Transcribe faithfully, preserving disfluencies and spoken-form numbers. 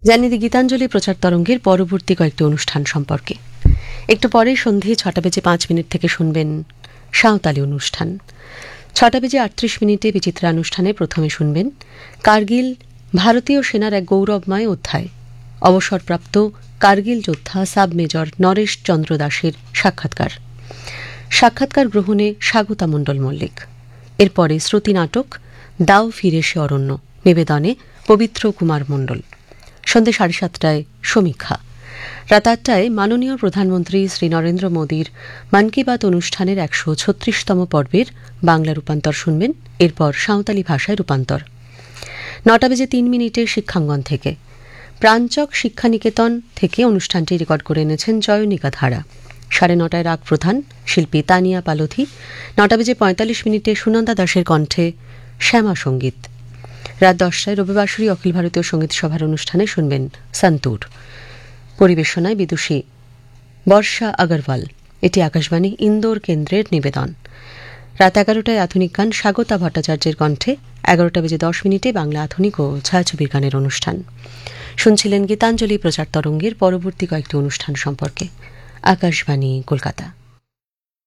জানিয়ে দিই গীতাঞ্জলি প্রচার তরঙ্গের পরবর্তী কয়েকটি অনুষ্ঠান সম্পর্কে। একটু পরে সন্ধে ছটা বেজে পাঁচ মিনিট থেকে শুনবেন সাঁওতালি অনুষ্ঠান। ছটা বেজে আটত্রিশ মিনিটে বিচিত্রানুষ্ঠানে প্রথমে শুনবেন কার্গিল ভারতীয় সেনার এক গৌরবময় অধ্যায়, অবসরপ্রাপ্ত কার্গিল যোদ্ধা সাব মেজর নরেশ চন্দ্র দাসের সাক্ষাৎকার। সাক্ষাৎকার গ্রহণে স্বাগতা মণ্ডল মল্লিক। এরপরে শ্রুতি নাটক দাও ফিরে সে অরণ্য, নিবেদনে পবিত্র কুমার মণ্ডল। সন্ধ্যে সাড়ে সাতটায় সমীক্ষা। রাত আটটায় মাননীয় প্রধানমন্ত্রী শ্রী নরেন্দ্র মোদীর মন কি বাত অনুষ্ঠানের একশো ছত্রিশতম পর্বের বাংলা রূপান্তর শুনবেন। এরপর সাঁওতালি ভাষায় রূপান্তর। নটা বেজে তিন মিনিটে শিক্ষাঙ্গন থেকে প্রাঞ্চক শিক্ষানিকেতন থেকে অনুষ্ঠানটি রেকর্ড করে এনেছেন জয়নিকা ধারা। সাড়ে নটায় রাগ প্রধান শিল্পী তানিয়া পালোথি। নটা বেজে পঁয়তাল্লিশ মিনিটে সুনন্দা দাসের কণ্ঠে শ্যামা সঙ্গীত। রাত দশটায় রবিবাসরী অখিল ভারতীয় সঙ্গীত সভার অনুষ্ঠানে শুনবেন সন্তুর। পরিবেশনায় বিদুষী বর্ষা আগরওয়াল। এটি আকাশবাণী ইন্দোর কেন্দ্রের নিবেদন। রাত এগারোটায় আধুনিক গান স্বাগতা ভট্টাচার্যের কণ্ঠে। এগারোটা বেজে দশ মিনিটে বাংলা আধুনিক ও ছায়াছবির গানের অনুষ্ঠান শুনছিলেন গীতাঞ্জলি প্রচার তরঙ্গের পরবর্তী কয়েকটি অনুষ্ঠান সম্পর্কে। আকাশবাণী কলকাতা।